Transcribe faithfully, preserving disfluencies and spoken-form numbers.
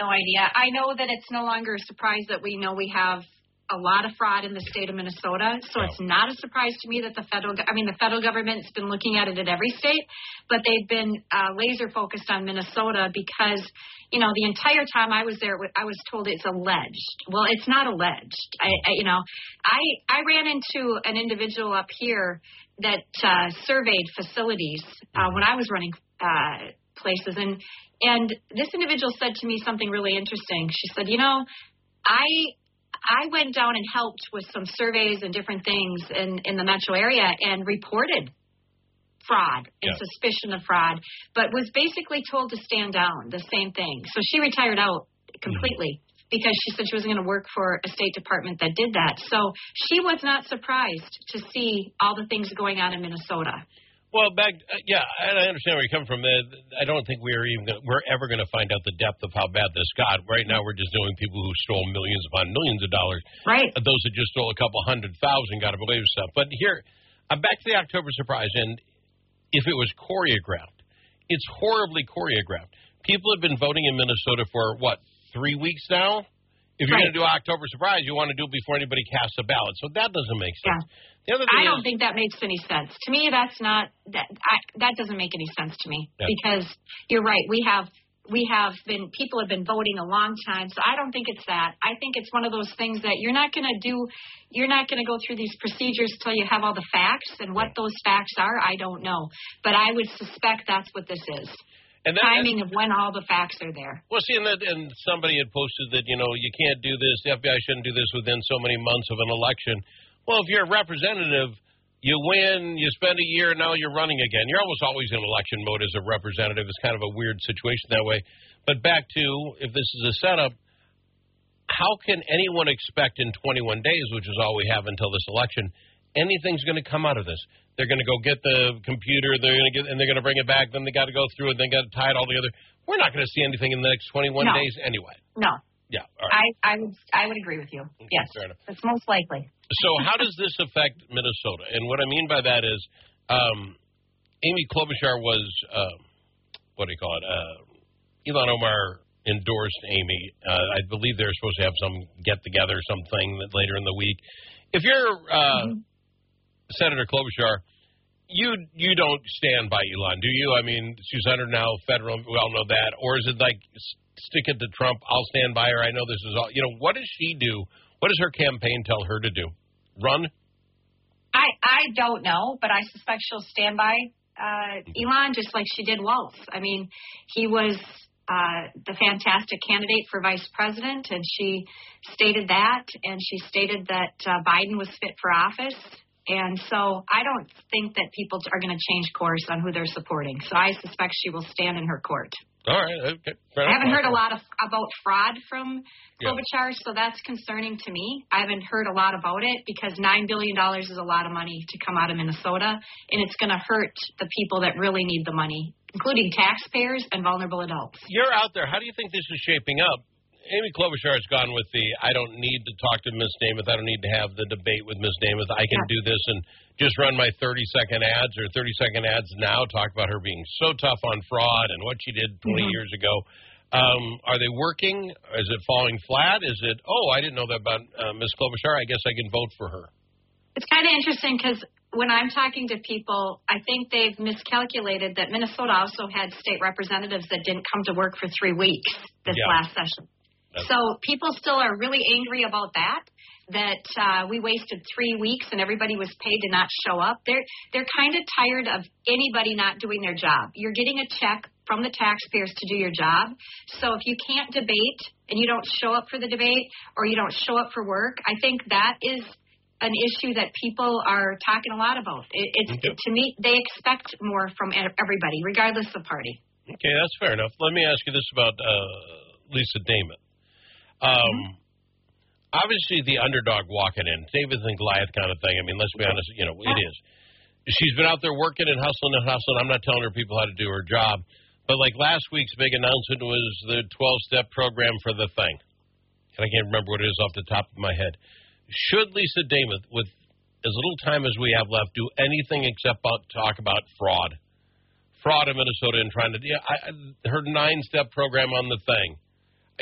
no idea. I know that it's no longer a surprise that we know we have a lot of fraud in the state of Minnesota. So Oh. it's not a surprise to me that the federal, I mean, the federal government's been looking at it at every state, but they've been uh, laser focused on Minnesota because, you know, the entire time I was there, I was told it's alleged. Well, it's not alleged. I, I you know, I, I ran into an individual up here that uh, surveyed facilities uh, when I was running uh, places. And, and this individual said to me something really interesting. She said, you know, I, I went down and helped with some surveys and different things in, in the metro area and reported fraud and yeah. suspicion of fraud, but was basically told to stand down, the same thing. So she retired out completely mm-hmm. because she said she wasn't going to work for a state department that did that. So she was not surprised to see all the things going on in Minnesota. Well, back, uh, yeah, and I understand where you come from. Uh, I don't think we're even gonna, we're ever going to find out the depth of how bad this got. Right now, we're just knowing people who stole millions upon millions of dollars. Right. Uh, those that just stole a couple hundred thousand got to believe stuff. But here, I'm back to the October surprise, and if it was choreographed, it's horribly choreographed. People have been voting in Minnesota for what, three weeks now? If you're right. going to do October surprise, you want to do it before anybody casts a ballot. So that doesn't make sense. Yeah. The other thing I don't is, think that makes any sense. To me, that's not that. I, that doesn't make any sense to me yeah. because you're right. We have we have been people have been voting a long time, so I don't think it's that. I think it's one of those things that you're not going to do. You're not going to go through these procedures till you have all the facts, and what those facts are, I don't know. But I would suspect that's what this is. And that, timing of when all the facts are there. Well, see, and, that, and somebody had posted that, you know, you can't do this, the F B I shouldn't do this within so many months of an election. Well, if you're a representative, you win, you spend a year, now you're running again. You're almost always in election mode as a representative. It's kind of a weird situation that way. But back to, if this is a setup, how can anyone expect in twenty-one days, which is all we have until this election, anything's going to come out of this? They're going to go get the computer, they're going to get, and they're going to bring it back. Then they got to go through it. They got to tie it all together. We're not going to see anything in the next twenty-one no. days anyway. No. Yeah. All right. I, I would I would agree with you. Okay, yes. fair enough. It's most likely. So how does this affect Minnesota? And what I mean by that is, um, Amy Klobuchar was, uh, what do you call it? Uh, Ilhan Omar endorsed Amy. Uh, I believe they're supposed to have some get together, something that later in the week. If you're uh, mm-hmm. Senator Klobuchar, you you don't stand by Elon, do you? I mean, she's under now federal. We all know that. Or is it like stick it to Trump? I'll stand by her. I know this is all. You know, what does she do? What does her campaign tell her to do? Run? I I don't know, but I suspect she'll stand by uh, Elon just like she did Waltz. I mean, he was uh, the fantastic candidate for vice president, and she stated that, and she stated that uh, Biden was fit for office. And so I don't think that people are going to change course on who they're supporting. So I suspect she will stand in her court. All right. Okay. Fair I haven't enough. heard a lot of about fraud from Klobuchar, yeah. so that's concerning to me. I haven't heard a lot about it because nine billion dollars is a lot of money to come out of Minnesota, and it's going to hurt the people that really need the money, including taxpayers and vulnerable adults. You're out there. How do you think this is shaping up? Amy Klobuchar has gone with the, I don't need to talk to Miz Namath. I don't need to have the debate with Miz Namath. I can yeah. do this and just run my thirty-second ads or thirty-second ads now, talk about her being so tough on fraud and what she did twenty mm-hmm. years ago. Um, are they working? Is it falling flat? Is it, oh, I didn't know that about uh, Miz Klobuchar. I guess I can vote for her. It's kind of interesting because when I'm talking to people, I think they've miscalculated that Minnesota also had state representatives that didn't come to work for three weeks this yeah. last session. So people still are really angry about that, that uh, we wasted three weeks and everybody was paid to not show up. They're they're kind of tired of anybody not doing their job. You're getting a check from the taxpayers to do your job. So if you can't debate and you don't show up for the debate or you don't show up for work, I think that is an issue that people are talking a lot about. It, it's okay. To me, they expect more from everybody, regardless of party. Okay, that's fair enough. Let me ask you this about uh, Lisa Damon. Um, mm-hmm. Obviously, the underdog walking in, David and Goliath kind of thing. I mean, let's be honest, you know, it is. She's been out there working and hustling and hustling. I'm not telling her people how to do her job. But like last week's big announcement was the twelve-step program for the thing. And I can't remember what it is off the top of my head. Should Lisa Damon, with as little time as we have left, do anything except about, talk about fraud? Fraud in Minnesota and trying to, yeah, I, her nine-step program on the thing.